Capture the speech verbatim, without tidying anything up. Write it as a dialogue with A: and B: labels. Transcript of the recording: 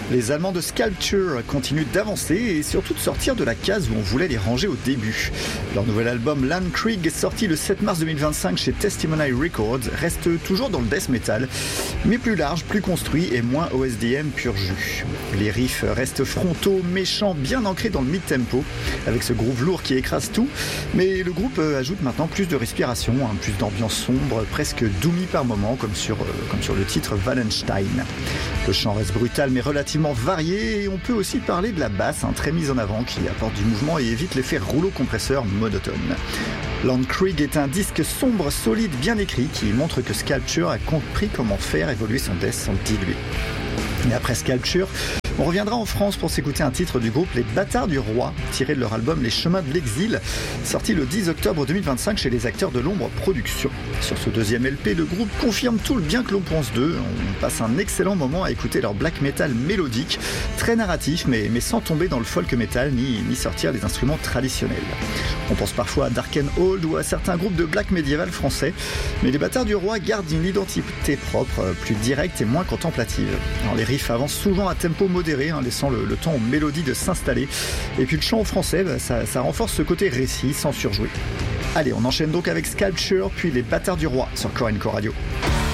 A: Les Allemands de Sculpture continuent d'avancer et surtout de sortir de la case où on voulait les ranger au début. Leur nouvel album Landkrieg, sorti le sept mars deux mille vingt-cinq chez Testimony Records, reste toujours dans le death metal, mais plus large, plus construit et moins O S D M pur jus. Les riffs restent frontaux, méchants, bien ancrés dans le mid-tempo, avec ce groove lourd qui écrase tout, mais le groupe ajoute maintenant plus de respiration, hein, plus d'ambiance sombre, presque doomy par moments, comme sur, euh, comme sur le titre Wallenstein. Le chant reste brutal mais relativement varié, et on peut aussi parler de la basse, hein, très mise en avant, qui apporte du mouvement et évite l'effet rouleau compresseur monotone. Landkrieg est un disque sombre, solide, bien écrit, qui montre que Sculpture a compris comment faire évoluer son death sans diluer. Et après Sculpture, on reviendra en France pour s'écouter un titre du groupe Les Bâtards du Roi, tiré de leur album Les Chemins de l'Exil, sorti le dix octobre deux mille vingt-cinq chez les Acteurs de l'Ombre Productions. Sur ce deuxième L P, le groupe confirme tout le bien que l'on pense d'eux. On passe un excellent moment à écouter leur black metal mélodique, très narratif, mais, mais sans tomber dans le folk metal ni, ni sortir des instruments traditionnels. On pense parfois à Dark and Old ou à certains groupes de black médiéval français, mais Les Bâtards du Roi gardent une identité propre, plus directe et moins contemplative. Alors, les riffs avancent souvent à tempo modéré, hein, laissant le, le temps aux mélodies de s'installer. Et puis le chant en français, bah, ça, ça renforce ce côté récit sans surjouer. Allez, on enchaîne donc avec Sculpture, puis Les Bâtards du Roi sur Core and Co Radio.